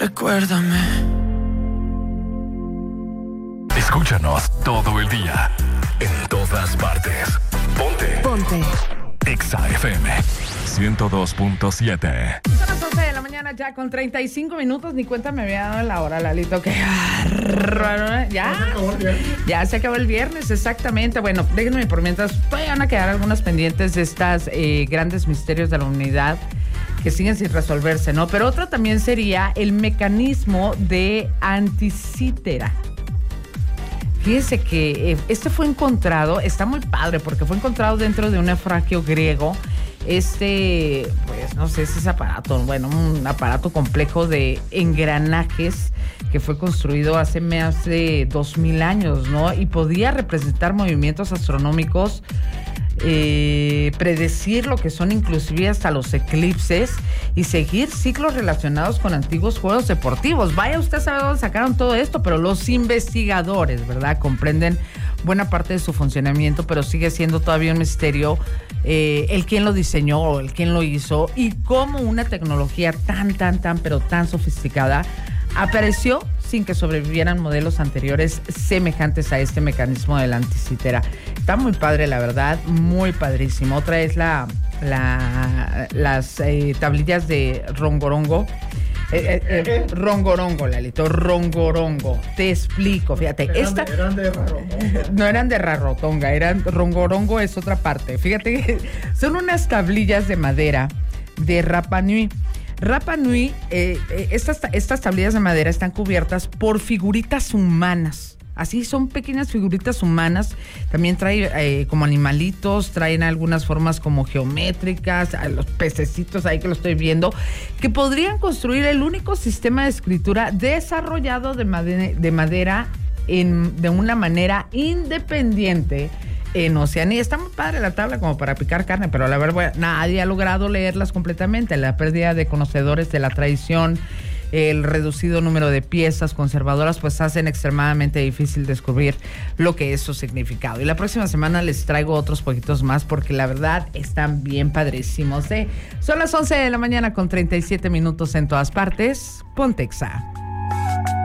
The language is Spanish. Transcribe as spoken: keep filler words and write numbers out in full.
Recuérdame. Escúchanos todo el día, en todas partes. Ponte. Ponte. Exa F M ciento dos punto siete. Son las once de la mañana ya con treinta y cinco minutos. Ni cuenta me había dado la hora, Lalito. Qué raro. Ya. Ya se acabó el viernes, exactamente. Bueno, déjenme por mientras. Todavía van a quedar algunas pendientes de estas eh, grandes misterios de la humanidad que siguen sin resolverse, ¿no? Pero otra también sería el mecanismo de anticítera. Fíjense que eh, este fue encontrado, está muy padre porque fue encontrado dentro de un naufragio griego. Este, pues no sé, ese aparato, bueno, un aparato complejo de engranajes que fue construido hace más de dos mil años, ¿no? Y podía representar movimientos astronómicos, eh, predecir lo que son inclusive hasta los eclipses y seguir ciclos relacionados con antiguos juegos deportivos. Vaya usted a saber dónde sacaron todo esto, pero los investigadores, ¿verdad?, comprenden buena parte de su funcionamiento, pero sigue siendo todavía un misterio eh, el quién lo diseñó o el quién lo hizo y cómo una tecnología tan, tan, tan, pero tan sofisticada apareció sin que sobrevivieran modelos anteriores semejantes a este mecanismo de la anticítera. Está muy padre, la verdad, muy padrísimo. Otra es la, la las eh, tablillas de Rongorongo. Eh, eh, eh, rongorongo, Lalito, rongorongo. Te explico, fíjate. Eran, esta, de, eran de Rarotonga. No eran de Rarotonga, eran rongorongo, es otra parte. Fíjate que son unas tablillas de madera de Rapa Nui. Rapa Nui, eh, eh, estas, estas tablillas de madera están cubiertas por figuritas humanas. Así son pequeñas figuritas humanas. También trae eh, como animalitos, traen algunas formas como geométricas, los pececitos ahí que lo estoy viendo, que podrían construir el único sistema de escritura desarrollado de madera, de madera en, de una manera independiente en Oceanía. Está muy padre la tabla como para picar carne, pero la verdad nadie ha logrado leerlas completamente. La pérdida de conocedores de la tradición, el reducido número de piezas conservadoras, pues hacen extremadamente difícil descubrir lo que es su significado. Y la próxima semana les traigo otros poquitos más porque la verdad están bien padrísimos, ¿eh? Son las once de la mañana con treinta y siete minutos en todas partes. Ponte Exa.